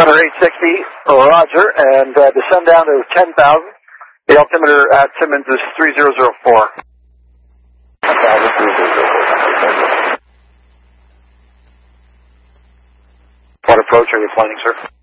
Center 860, roger, and descend down to 10,000. The altimeter at Timmins is 3004. What approach are you planning, sir?